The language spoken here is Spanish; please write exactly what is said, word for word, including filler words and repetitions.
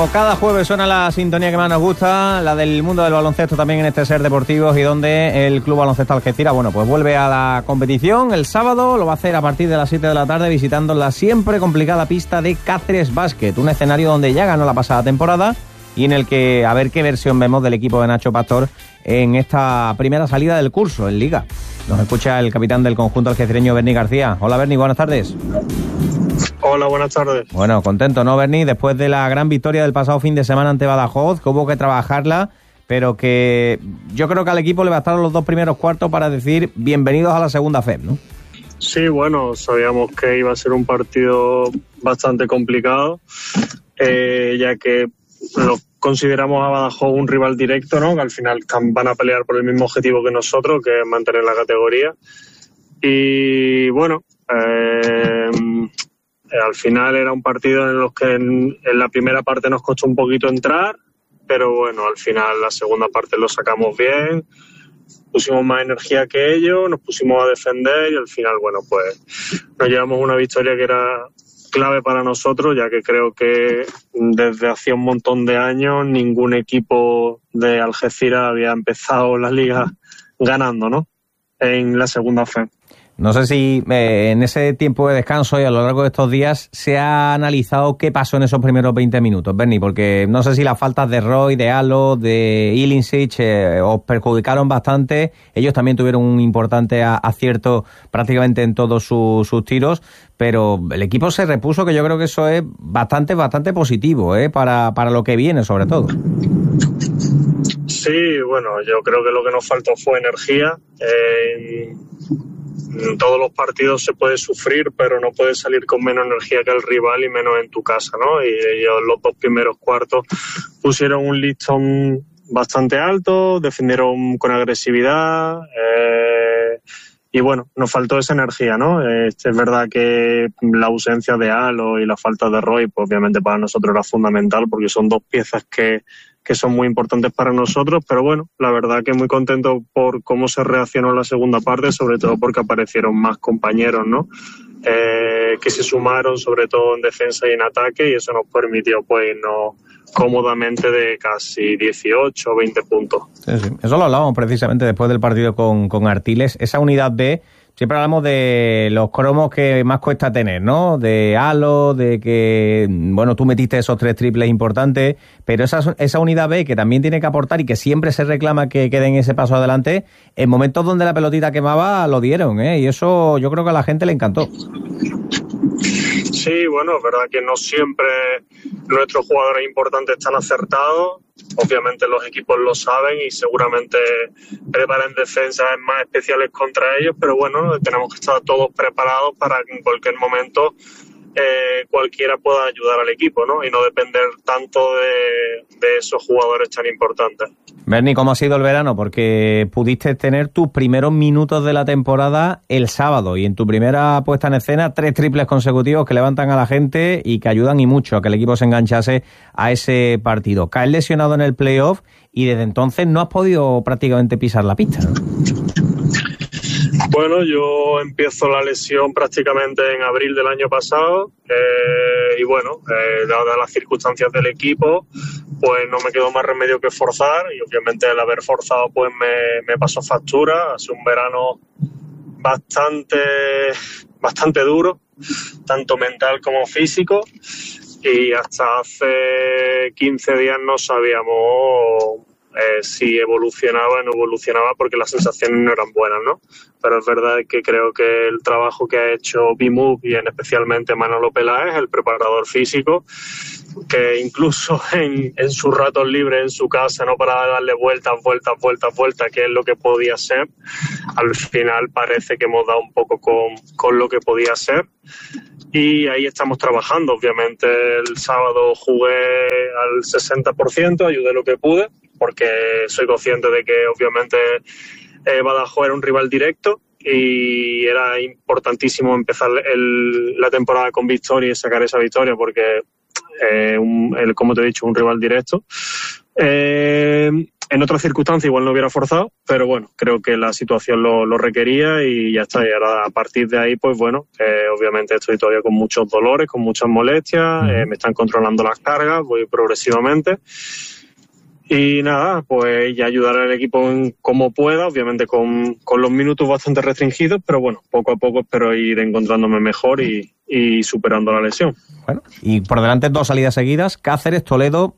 Cada jueves suena la sintonía que más nos gusta, la del mundo del baloncesto también en este Ser Deportivos, y donde el Club Baloncesto Algeciras, bueno, pues vuelve a la competición el sábado, lo va a hacer a partir de las siete de la tarde visitando la siempre complicada pista de Cáceres Básquet, un escenario donde ya ganó la pasada temporada y en el que a ver qué versión vemos del equipo de Nacho Pastor en esta primera salida del curso en Liga. Nos escucha el capitán del conjunto algecireño, Berni García. Hola Berni, buenas tardes. Hola, buenas tardes. Bueno, contento, ¿no, Berni? Después de la gran victoria del pasado fin de semana ante Badajoz, que hubo que trabajarla, pero que yo creo que al equipo le bastaron los dos primeros cuartos para decir bienvenidos a la segunda F E P, ¿no? Sí, bueno, sabíamos que iba a ser un partido bastante complicado, eh, ya que lo consideramos a Badajoz un rival directo, ¿no? Que al final van a pelear por el mismo objetivo que nosotros, que es mantener la categoría. Y bueno, eh, al final era un partido en los que en, en la primera parte nos costó un poquito entrar, pero bueno, al final la segunda parte lo sacamos bien, pusimos más energía que ellos, nos pusimos a defender y al final, bueno, pues nos llevamos una victoria que era clave para nosotros, ya que creo que desde hace un montón de años ningún equipo de Algeciras había empezado la liga ganando, ¿no? En la segunda F E P. No sé si eh, en ese tiempo de descanso y a lo largo de estos días se ha analizado qué pasó en esos primeros veinte minutos, Berni, porque no sé si las faltas de Roy, de Alo, de Ilincic eh, os perjudicaron bastante. Ellos también tuvieron un importante acierto prácticamente en todos su, sus tiros, pero el equipo se repuso, que yo creo que eso es bastante, bastante positivo, ¿eh? para, para lo que viene, sobre todo. Sí, bueno, yo creo que lo que nos faltó fue energía. Eh, En todos los partidos se puede sufrir, pero no puedes salir con menos energía que el rival y menos en tu casa, ¿no? Y ellos los dos primeros cuartos pusieron un listón bastante alto, defendieron con agresividad, eh, y bueno, nos faltó esa energía, ¿no? Eh, es verdad que la ausencia de Alo y la falta de Roy, pues obviamente para nosotros era fundamental, porque son dos piezas que que son muy importantes para nosotros, pero bueno, la verdad que muy contento por cómo se reaccionó la segunda parte, sobre todo porque aparecieron más compañeros, ¿no? Eh, que se sumaron, sobre todo en defensa y en ataque, y eso nos permitió pues irnos cómodamente de casi dieciocho o veinte puntos. Sí, sí. Eso lo hablábamos precisamente después del partido con, con Artiles, esa unidad B. Siempre hablamos de los cromos que más cuesta tener, ¿no? De Alo, de que, bueno, tú metiste esos tres triples importantes, pero esa, esa unidad B que también tiene que aportar y que siempre se reclama que queden ese paso adelante, en momentos donde la pelotita quemaba lo dieron, ¿eh? Y eso yo creo que a la gente le encantó. Sí, bueno, es verdad que no siempre nuestros jugadores importantes están acertados. Obviamente los equipos lo saben y seguramente preparan defensas más especiales contra ellos, pero bueno, tenemos que estar todos preparados para que en cualquier momento eh, cualquiera pueda ayudar al equipo, ¿no? Y no depender tanto de, de esos jugadores tan importantes. Berni, ¿cómo ha sido el verano? Porque pudiste tener tus primeros minutos de la temporada el sábado y en tu primera puesta en escena tres triples consecutivos que levantan a la gente y que ayudan y mucho a que el equipo se enganchase a ese partido. Caes lesionado en el playoff y desde entonces no has podido prácticamente pisar la pista, ¿no? Bueno, yo empiezo la lesión prácticamente en abril del año pasado eh, y bueno, eh, dadas las circunstancias del equipo, pues no me quedó más remedio que forzar y obviamente el haber forzado pues me, me pasó factura. Hace un verano bastante, bastante duro, tanto mental como físico, y hasta hace quince días no sabíamos Eh, si evolucionaba o no evolucionaba porque las sensaciones no eran buenas, ¿no? Pero es verdad que creo que el trabajo que ha hecho B-Move y en especialmente Manolo Peláez, el preparador físico, que incluso en, en sus ratos libres en su casa no paraba de darle vueltas, vueltas, vueltas, vueltas, que es lo que podía ser, al final parece que hemos dado un poco con, con lo que podía ser. Y ahí estamos trabajando. Obviamente el sábado jugué al sesenta por ciento, ayudé lo que pude, porque soy consciente de que obviamente eh, Badajoz era un rival directo y era importantísimo empezar el, la temporada con victoria y sacar esa victoria porque, eh, un, el, como te he dicho, un rival directo. Eh, en otras circunstancias igual no hubiera forzado, pero bueno, creo que la situación lo, lo requería y ya está. Y ahora a partir de ahí, pues bueno, eh, obviamente estoy todavía con muchos dolores, con muchas molestias, eh, me están controlando las cargas, voy progresivamente. Y nada, pues ya ayudar al equipo en como pueda, obviamente con, con los minutos bastante restringidos, pero bueno, poco a poco espero ir encontrándome mejor y, y superando la lesión. Bueno, y por delante dos salidas seguidas, Cáceres, Toledo